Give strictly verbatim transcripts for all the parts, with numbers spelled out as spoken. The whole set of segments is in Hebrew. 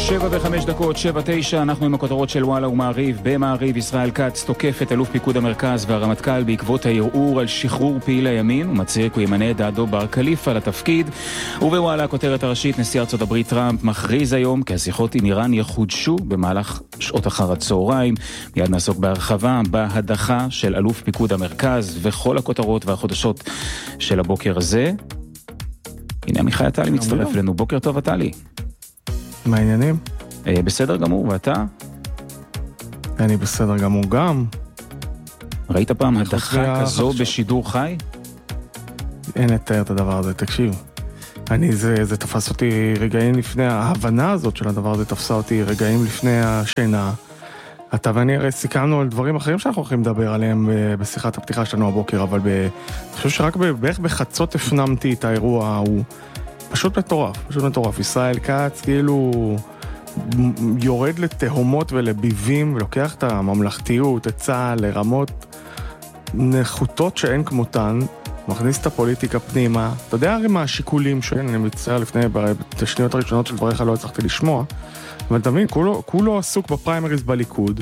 שבע וחמש דקות, שבע תשע, אנחנו עם הכותרות של וואלה ומעריב. במעריב, ישראל כץ תוקף את אלוף פיקוד המרכז והרמטכ"ל בעקבות הערעור על שחרור פעיל הימין. הוא מצהיר כי הוא ימנה את דעתו בר קליפה לתפקיד. ובוואלה, הכותרת הראשית, נשיא ארצות הברית טראמפ מכריז היום כי השיחות עם איראן יחודשו במהלך שעות אחר הצהריים. מיד נעסוק בהרחבה בהדחה של אלוף פיקוד המרכז וכל הכותרות והחודשות של הבוקר הזה. הנה עמיחי עטלי מצטרף אלינו. בוקר טוב עטלי. מה העניינים? אה, בסדר גמור, ואתה? אני בסדר גמור גם. ראית פעם הדחה כזו בשידור חי? אין לתאר את הדבר הזה, תקשיב. אני, זה, זה תפס אותי רגעים לפני, ההבנה הזאת של הדבר הזה תפסה אותי רגעים לפני השינה. אתה ואני הרי סיכמנו על דברים אחרים שאנחנו הולכים לדבר עליהם בשיחת הפתיחה שלנו הבוקר, אבל ב, אני חושב שרק בערך בחצות הפנמתי את האירוע ההוא. פשוט מטורף, פשוט מטורף. ישראל כץ כאילו יורד לתהומות ולביבים ולוקח את הממלכתיות, את צה"ל, לרמות נחותות שאין כמותן, מכניס את הפוליטיקה פנימה. אתה יודע הרי מה השיקולים שאין, אני מצטער לפני, בשניות הראשונות של דבריך לא הצלחתי לשמוע, אבל תבין, כולו, כולו עסוק בפריימריז בליכוד,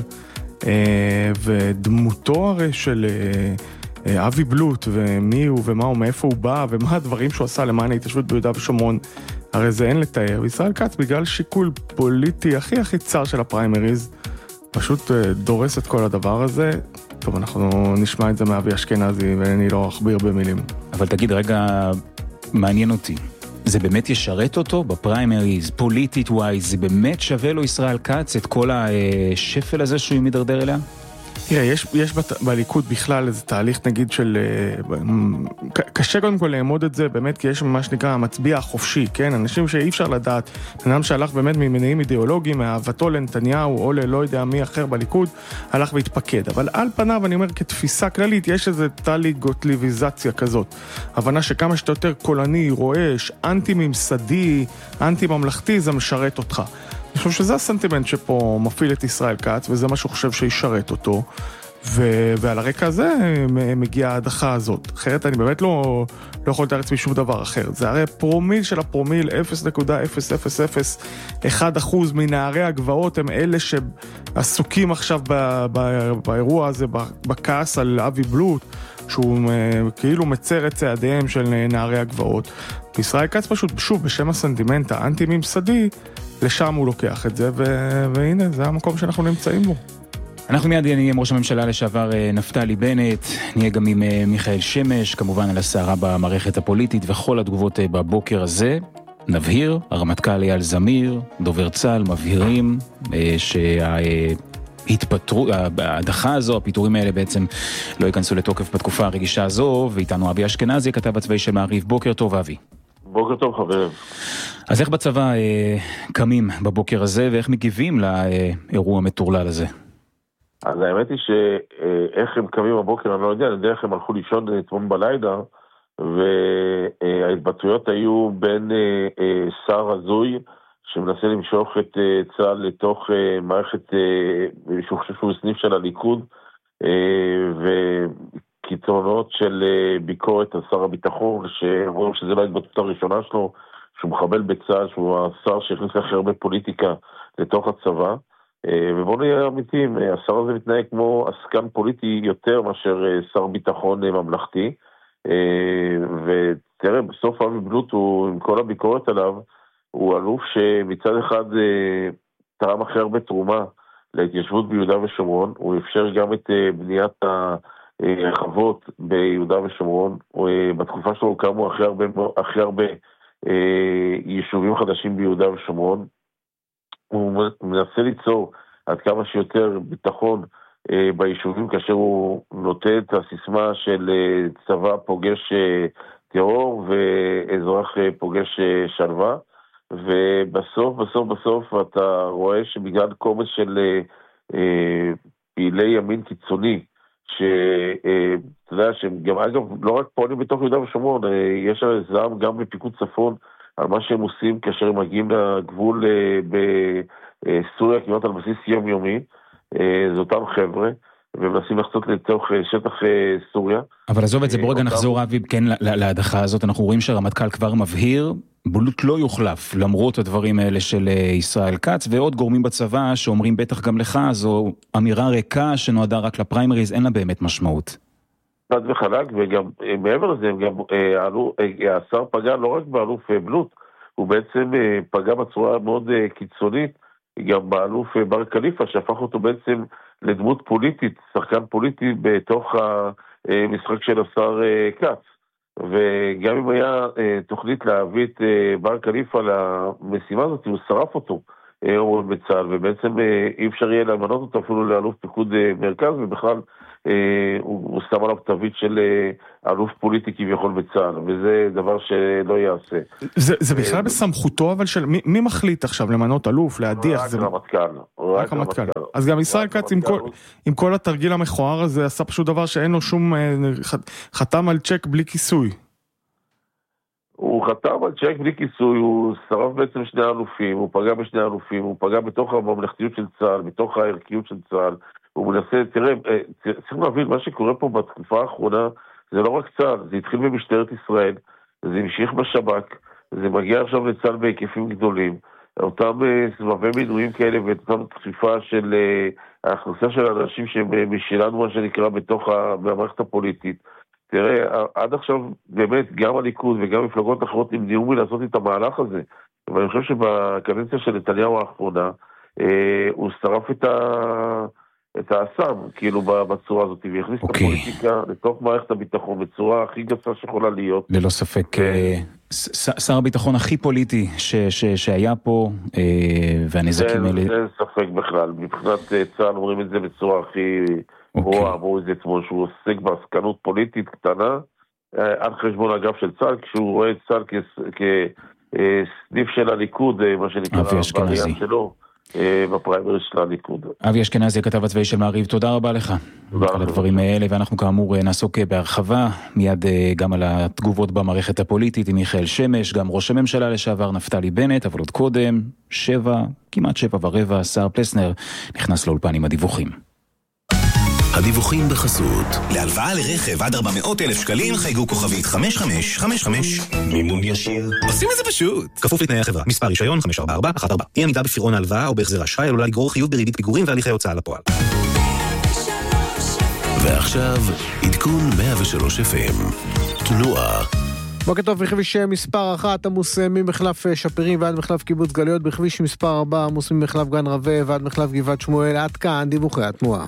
ודמותו הרי של אבי בלוט, ומי הוא ומה הוא, מאיפה הוא בא, ומה הדברים שהוא עשה למען ההתיישבות ביהודה ושומרון, הרי זה אין לתאר. וישראל כץ, בגלל שיקול פוליטי הכי הכי צר של הפריימריז, פשוט דורס את כל הדבר הזה. טוב, אנחנו נשמע את זה מאבי אשכנזי, ואני לא אכביר במילים. אבל תגיד רגע, מעניין אותי, זה באמת ישרת אותו בפריימריז, פוליטית ווייז, זה באמת שווה לו ישראל כץ את כל השפל הזה שהוא מדרדר אליה? תראה, יש, יש בת, בליכוד בכלל איזה תהליך נגיד של, קשה קודם כל לעמוד את זה באמת, כי יש מה שנקרא המצביע החופשי, כן? אנשים שאי אפשר לדעת, אדם שהלך באמת ממניעים אידיאולוגיים, מאהבתו לנתניהו או ללא יודע מי אחר בליכוד, הלך והתפקד. אבל על פניו, אני אומר, כתפיסה כללית, יש איזה טלי גוטליביזציה כזאת. הבנה שכמה שאתה יותר קולני, רועש, אנטי ממסדי, אנטי ממלכתי, זה משרת אותך. אני חושב שזה הסנטימנט שפה מפעיל את ישראל כץ, וזה מה שהוא חושב שישרת אותו, ו- ועל הרקע הזה מגיעה ההדחה הזאת. אחרת אני באמת לא, לא יכול לתאר עצמי שום דבר אחר. זה הרי פרומיל של הפרומיל, אפס נקודה אפס אפס אפס אחת אחוז מנערי הגבעות, הם אלה שעסוקים עכשיו ב- ב- באירוע הזה, בכעס על אבי בלוט, שהוא כאילו מצר את צעדיהם של נערי הגבעות. ישראל כץ פשוט, שוב, בשם הסנטימנט האנטי-ממסדי, לשם הוא לוקח את זה, ו- והנה, זה המקום שאנחנו נמצאים בו. אנחנו מיד נהיה עם ראש הממשלה לשעבר נפתלי בנט, נהיה גם עם מיכאל שמש, כמובן על הסערה במערכת הפוליטית וכל התגובות בבוקר הזה. נבהיר, הרמטכ"ל אייל זמיר, דובר צה"ל, מבהירים שההתפטרות, ההדחה הזו, הפיטורים האלה בעצם לא ייכנסו לתוקף בתקופה הרגישה הזו, ואיתנו אבי אשכנזי, כתב הצבאי של מעריב. בוקר טוב אבי. בוקר טוב חברים. אז איך בצבא אה, קמים בבוקר הזה, ואיך מגיבים לאירוע המטורלל הזה? אז האמת היא שאיך הם קמים בבוקר, אני לא יודע, אני יודע איך הם הלכו לישון אתמול בלילה, וההתבטאויות היו בין אה, אה, שר הזוי, שמנסה למשוך את אה, צה"ל לתוך אה, מערכת, אה, שהוא חושב שהוא סניף של הליכוד, אה, וקיצונות של אה, ביקורת על שר הביטחון, שרואים שזה לא ההתבטאות הראשונה שלו, שהוא מחבל בצה"ל, שהוא השר שהכניס הכי הרבה פוליטיקה לתוך הצבא, ובואו נהיה אמיתיים, השר הזה מתנהג כמו עסקן פוליטי יותר מאשר שר ביטחון ממלכתי, ותראה, בסוף אבי בלוט הוא, עם כל הביקורת עליו, הוא אלוף שמצד אחד תרם הכי הרבה תרומה להתיישבות ביהודה ושומרון, הוא אפשר גם את בניית החוות ביהודה ושומרון, בתקופה שלו קמו הכי הרבה, הכי הרבה יישובים חדשים ביהודה ושומרון, הוא מנסה ליצור עד כמה שיותר ביטחון אה, ביישובים, כאשר הוא נוטה את הסיסמה של אה, צבא פוגש אה, טרור ואזרח אה, פוגש אה, שלווה, ובסוף בסוף בסוף אתה רואה שבגלל קומץ של אה, אה, פעילי ימין קיצוני, שאתה יודע שהם גם אגב לא רק פועלים בתוך יהודה ושומרון, אה, יש זעם גם בפיקוד צפון על מה שהם עושים כאשר הם מגיעים לגבול בסוריה כמעט על בסיס יומיומי, זה אותם חבר'ה, ומנסים לחצות לתוך שטח סוריה. אבל עזוב את זה, בוא רגע נחזור אבי, כן, להדחה הזאת, אנחנו רואים שהרמטכ"ל כבר מבהיר, בולט לא יוחלף, למרות הדברים האלה של ישראל כץ, ועוד גורמים בצבא שאומרים בטח גם לך, זו אמירה ריקה שנועדה רק לפריימריז, אין לה באמת משמעות. חד וחלק, וגם מעבר לזה, גם עלו, השר פגע לא רק באלוף בלוט, הוא בעצם פגע בצורה מאוד קיצונית, גם באלוף בר קליפה, שהפך אותו בעצם לדמות פוליטית, שחקן פוליטי בתוך המשחק של השר כץ. וגם אם היה תוכנית להביא את בר קליפה למשימה הזאת, הוא שרף אותו בצה"ל, ובעצם אי אפשר יהיה למנות אותו אפילו לאלוף פיקוד מרכז, ובכלל הוא שם עליו תווית של אלוף פוליטי כביכול בצה"ל, וזה דבר שלא יעשה. זה בכלל בסמכותו, אבל של מי מחליט עכשיו למנות אלוף, להדיח? רק רמטכ"ל. רק רמטכ"ל. אז גם ישראל כץ עם כל התרגיל המכוער הזה עשה פשוט דבר שאין לו שום, חתם על צ'ק בלי כיסוי. הוא חתם על צ'ק בלי כיסוי, הוא שרף בעצם שני אלופים, הוא פגע בשני אלופים, הוא פגע בתוך הממלכתיות של צה"ל, בתוך הערכיות של צה"ל, הוא מנסה, תראה, צריך להבין, מה שקורה פה בתקופה האחרונה, זה לא רק צה"ל, זה התחיל במשטרת ישראל, זה המשיך בשב"כ, זה מגיע עכשיו לצה"ל בהיקפים גדולים, אותם סבבי מינויים כאלה, ואותם דחיפה של ההכנסה של האנשים שמשלנו, מה שנקרא, בתוך המערכת הפוליטית. תראה, עד עכשיו באמת גם הליכוד וגם מפלגות אחרות נמנעו מלעשות את המהלך הזה, אבל אני חושב שבקדנציה של נתניהו האחרונה, אה, הוא שרף את, ה... את האסם, כאילו בצורה הזאת, והכניס okay. את הפוליטיקה לתוך מערכת הביטחון, בצורה הכי גסה שיכולה להיות. ללא ספק, שר הביטחון הכי פוליטי ש... ש... שהיה פה, והנזקים האלה... אין ספק בכלל, מבחינת צה"ל אומרים את זה בצורה הכי... הוא אמרו את זה אתמול שהוא עוסק בעסקנות פוליטית קטנה על חשבון אגף של צה"ל, כשהוא רואה את צה"ל כסניף של הליכוד, מה שנקרא בריאה שלו, בפריימריז של הליכוד. אבי אשכנזי, הכתב הצבאי של מעריב, תודה רבה לך על הדברים האלה, ואנחנו כאמור נעסוק בהרחבה מיד גם על התגובות במערכת הפוליטית עם מיכאל שמש, גם ראש הממשלה לשעבר נפתלי בנט, אבל עוד קודם שבע, כמעט שבע ורבע, שר פלסנר נכנס לאולפן עם הדיווחים. הדיווחים בחסות. להלוואה לרכב עד ארבע מאות אלף שקלים חייגו כוכבית חמש חמש חמש חמש. מימון ישיר. עושים את זה פשוט. כפוף לתנאי החברה. מספר רישיון חמש ארבע ארבע אחת ארבע. אי עמידה בפירעון ההלוואה או בהחזר אשראי עלולה לגרור חיוב בריבית פיגורים והליכי הוצאה לפועל. ועכשיו עדכון מאה ושלוש אף אם. תנועה. בוקר טוב, בכביש מספר אחת עמוס ממחלף שפירים ועד מחלף קיבוץ גלויות, בכביש מספר ארבע עמוס ממחלף גן רווה ועד מחלף גבעת שמואל. עד כאן דיווחי התנועה.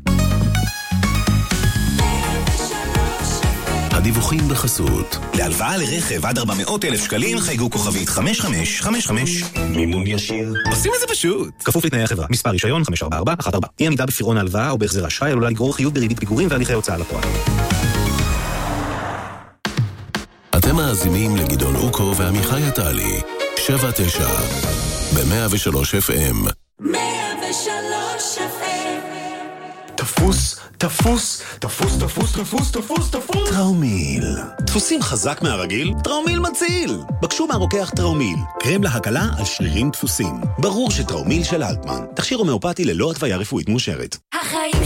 הדיווחים בחסות. להלוואה לרכב עד ארבע מאות אלף שקלים חייגו כוכבית חמש חמש חמש חמש. מימון ישיר. עושים את זה פשוט. כפוף לתנאי החברה. מספר רישיון חמש ארבע ארבע אחת ארבע. אי עמידה בפירעון ההלוואה או בהחזר אשראי עלולה לגרור חיוב בריבית פיגורים והליכי הוצאה לפועל. אתם מאזינים לגדעון אוקו ועמיחי עטלי. שבע תשע ב-מאה ושלוש אף אם. מאה ושלוש אף אם. תפוס, תפוס, תפוס, תפוס, תפוס, תפוס, תפוס. טראומיל. דפוסים חזק מהרגיל? טראומיל מציל. בקשו מהרוקח טראומיל. קרם להקלה על שרירים דפוסים. ברור שטראומיל של אלטמן. תכשיר הומאופתי ללא התוויה רפואית מאושרת. החיים